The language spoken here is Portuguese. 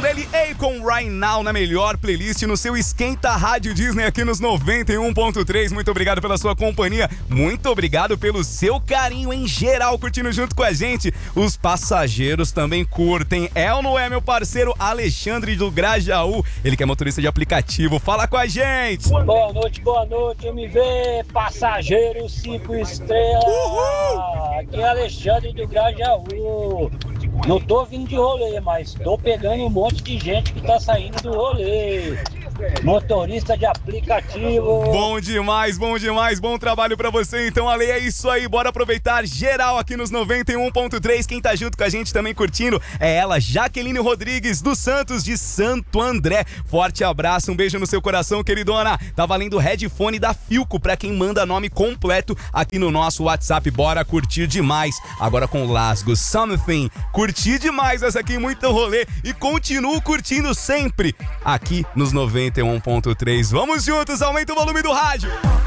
dele, Akon Right Now, na melhor playlist, no seu Esquenta Rádio Disney aqui nos 91.3. Muito obrigado pela sua companhia, muito obrigado pelo seu carinho em geral, curtindo junto com a gente. Os passageiros também curtem. É ou não é, meu parceiro Alexandre do Grajaú? Ele que é motorista de aplicativo. Fala com a gente! Boa noite, MV, passageiro 5 estrelas. Uhul! Aqui é Alexandre do Grajaú. Não tô vindo de rolê, mas tô pegando um monte de gente que tá saindo do rolê. Motorista de aplicativo. Bom demais, bom trabalho pra você. Então, Ale, é isso aí, bora aproveitar geral aqui nos 91.3. Quem tá junto com a gente também curtindo é ela, Jaqueline Rodrigues dos Santos de Santo André. Forte abraço, um beijo no seu coração, queridona. Tá valendo o headphone da Filco pra quem manda nome completo aqui no nosso WhatsApp. Bora curtir demais. Agora com Lasgo, Something. Curti demais essa aqui, muito rolê. E continuo curtindo sempre aqui nos 91.3. Vamos juntos, aumenta o volume do rádio.